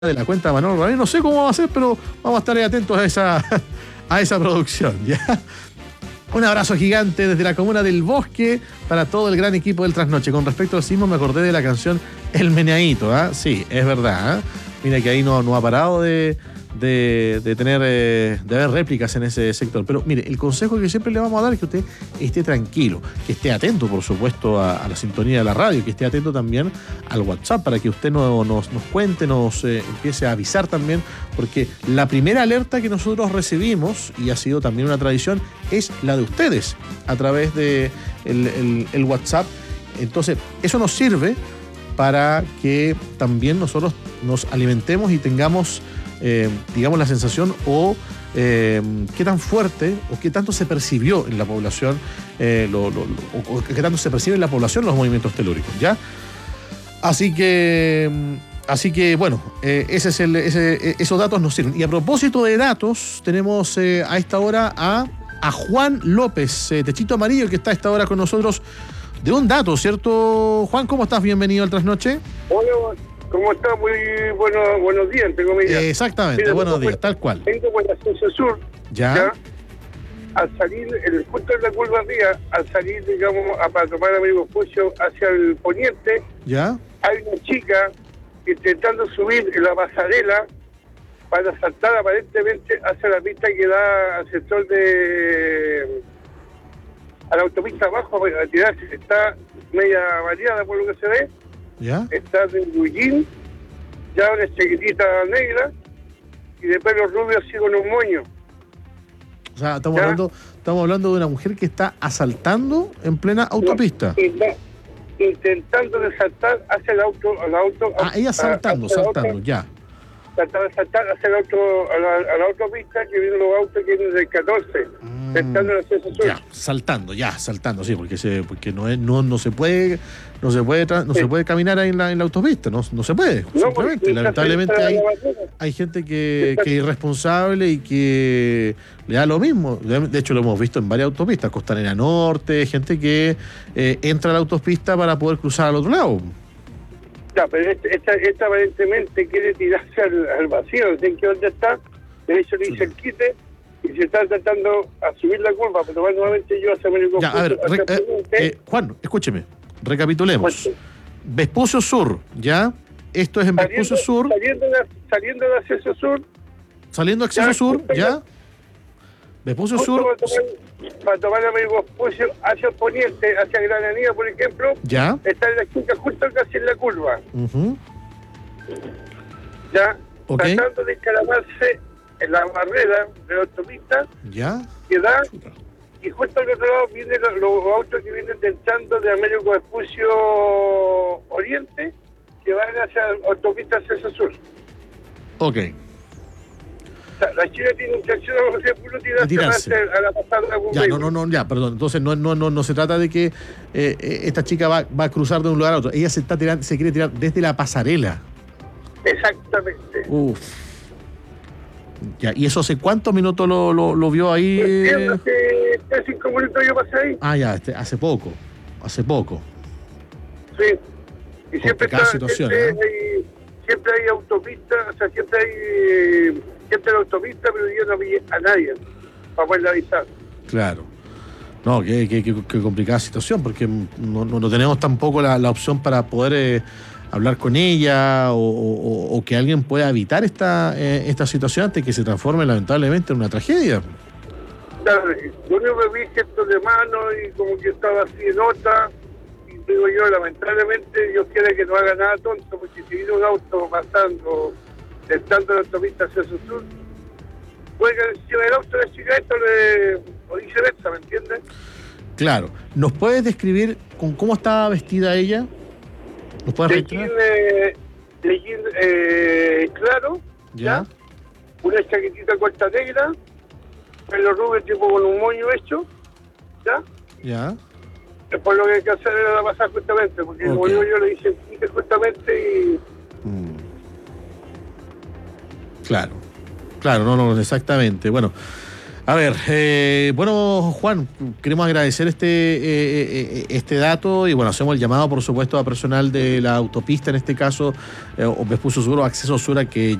de la cuenta de Manolo Ramírez. No sé cómo va a ser, pero vamos a estar ahí atentos a esa producción, ¿ya? Un abrazo gigante desde la comuna del Bosque para todo el gran equipo del Trasnoche. Con respecto al sismo, me acordé de la canción El Meneadito, ¿ah? Sí, es verdad, ¿ah? Mira que ahí no ha parado de haber réplicas en ese sector. Pero mire, el consejo que siempre le vamos a dar es que usted esté tranquilo, que esté atento, por supuesto, a la sintonía de la radio, que esté atento también al WhatsApp para que usted nos cuente, nos empiece a avisar también, porque la primera alerta que nosotros recibimos, y ha sido también una tradición, es la de ustedes a través de el WhatsApp. Entonces, eso nos sirve para que también nosotros nos alimentemos y tengamos digamos la sensación o qué tan fuerte o qué tanto se percibió en la población o qué tanto se percibe en la población los movimientos telúricos, ¿ya? Así que bueno, esos datos nos sirven. Y a propósito de datos, tenemos a esta hora a Juan López, Techito Amarillo, que está a esta hora con nosotros de un dato, ¿cierto? Juan, ¿cómo estás? Bienvenido al Trasnoche. Hola, ¿cómo está? Muy buenos días, entre comillas. Exactamente, mira, buenos días, tal cual. Vengo por la Ascenso Sur. ¿Ya? Al salir, justo en la curva arriba, al salir, digamos, para tomar Amigo Vespucio hacia el poniente, ¿ya? Hay una chica intentando subir en la pasarela para saltar aparentemente hacia la pista que da al sector a la autopista abajo para tirarse. Está media variada por lo que se ve. ¿Ya? Está de Guillín, ya una chiquitita negra y de pelo rubio así con un moño. O sea, estamos hablando de una mujer que está asaltando en plena autopista. Intentando de saltar hacia el auto. Ella saltando, ya. Trataba de saltar hacia el auto, a la autopista que vienen los autos que vienen del 14, estando en el Ascenso Sur. Saltando, sí, porque no se puede caminar ahí en la autopista, no se puede, simplemente. Lamentablemente hay gente que es irresponsable y que le da lo mismo. De hecho, lo hemos visto en varias autopistas, Costanera Norte, gente que entra a la autopista para poder cruzar al otro lado. Ya, pero esta aparentemente quiere tirarse al vacío, no sé dónde está, de hecho le hice el quite y se está tratando a subir la curva, pero nuevamente yo hacia Américo. Ya, a ver, Juan, escúcheme, recapitulemos. Vespucio Sur, ¿ya? Esto es en Vespucio Sur. Saliendo de Acceso Sur. Saliendo de Acceso Sur, ¿ya? Vespucio Sur. Para tomar Amigo Vespucio hacia el poniente, hacia Gran Avenida, por ejemplo. Ya. Está en la chica justo casi en la curva. Uh-huh. Ya. Okay. Tratando de escalamarse en la barrera de la autopista. Ya. Que da. Y justo al otro lado vienen los autos que vienen entrando de Américo Vespucio Oriente, que van hacia la autopista Acceso Sur. Ok. La China tiene intención de tirarse a la pasada de algún vehículo. Ya, perdón. Entonces no se trata de que esta chica va a cruzar de un lugar a otro. Ella se quiere tirar desde la pasarela. Exactamente. Uf. Ya, ¿y eso hace cuántos minutos lo vio ahí? Hace 5 minutos yo pasé ahí. Ya, hace poco. Sí. Y siempre situación, siempre hay autopista, o sea, siempre hay la autopista, pero yo no vi a nadie para poder avisar. Claro. No, qué complicada situación, porque no tenemos tampoco la opción para poder hablar con ella o que alguien pueda evitar esta situación antes que se transforme lamentablemente en una tragedia. Claro, lo único que vi gestos de mano y como que estaba así en nota, y digo yo, lamentablemente Dios quiere que no haga nada tonto, porque si viene un auto pasando estando en la autopista hacia su sur, puede que encima del auto de chica esto o viceversa, ¿me entiendes? Claro. ¿Nos puedes describir con cómo estaba vestida ella? ¿Nos puedes registrar? De jean claro, ¿ya? Una chaquetita corta negra, pelo rubio tipo con un moño hecho, ¿ya? Después lo que hay que hacer era pasar justamente, porque como yo le hice justamente y... Claro, no, exactamente. Bueno, A ver, bueno, Juan, queremos agradecer este dato y bueno, hacemos el llamado, por supuesto, a personal de la autopista, en este caso, o Vespucio Sur o Acceso Sur, a que